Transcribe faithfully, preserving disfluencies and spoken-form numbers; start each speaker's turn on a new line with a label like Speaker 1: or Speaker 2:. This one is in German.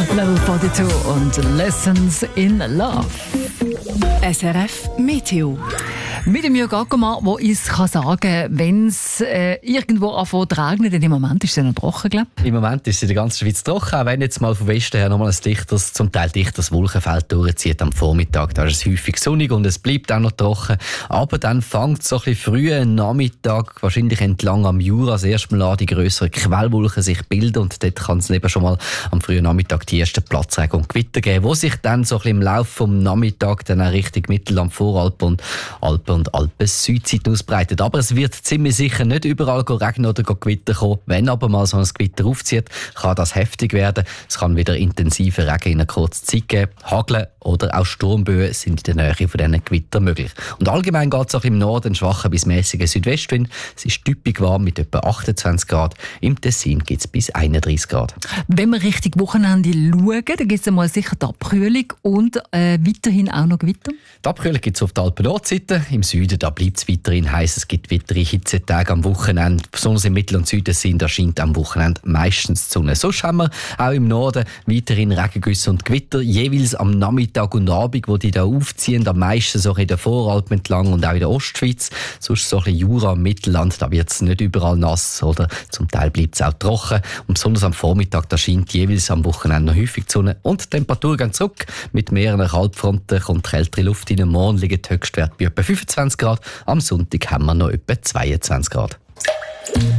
Speaker 1: Level zweiundvierzig und Lessons in Love.
Speaker 2: S R F Meteo.
Speaker 1: Mit dem Jörg Ackermann, der uns kann sagen, wenn es äh, irgendwo anfängt zu regnen, denn im Moment ist es ja noch trocken, glaube ich.
Speaker 3: Im Moment ist es in der ganzen Schweiz trocken, auch wenn jetzt mal vom Westen her nochmal ein dichteres, zum Teil dichteres Wolkenfeld durchzieht am Vormittag. Da ist es häufig sonnig und es bleibt auch noch trocken. Aber dann fängt so ein bisschen früh am Nachmittag, wahrscheinlich entlang am Jura, das erste Mal an, die grösseren Quellwolken sich bilden. Und dort kann es eben schon mal am frühen Nachmittag die ersten Platzregen und Gewitter geben, die sich dann so ein bisschen im Laufe des Nachmittags dann auch Richtung Mittelland, Voralpen und Alpen und Alpen-Südseite ausbreitet. Aber es wird ziemlich sicher nicht überall regnen oder Gewitter kommen. Wenn aber mal so ein Gewitter aufzieht, kann das heftig werden. Es kann wieder intensive Regen in einer kurzen Zeit geben. Hagel oder auch Sturmböen sind in der Nähe von diesen Gewittern möglich. Und allgemein geht es auch im Norden einen schwachen bis mäßigen Südwestwind. Es ist typisch warm mit etwa achtundzwanzig Grad. Im Tessin gibt es bis einunddreißig Grad.
Speaker 1: Wenn wir Richtung Wochenende schauen, dann gibt es mal sicher die Abkühlung und äh, weiterhin auch noch Gewitter.
Speaker 3: Die Abkühlung gibt es auf der Alpen-Nordseite. Im Süden da bleibt es weiterhin heiß. Es gibt weitere Hitzetage am Wochenende. Besonders im Mittel- und Süden da scheint am Wochenende meistens die Sonne. Sonst haben wir auch im Norden weiterhin Regengüsse und Gewitter, jeweils am Nachmittag und Abend, wo die da aufziehen. Am meisten so in der Voralpen entlang und auch in der Ostschweiz. Sonst so ein bisschen Jura im Mittelland, da wird es nicht überall nass oder zum Teil bleibt es auch trocken. Und besonders am Vormittag da scheint jeweils am Wochenende noch häufig die Sonne. Und die Temperatur geht zurück. Mit mehreren Kaltfronten kommt kältere Luft in. Morgen liegen die Höchstwerte bei etwa fünfundzwanzig Grad. Am Sonntag haben wir noch etwa zweiundzwanzig Grad.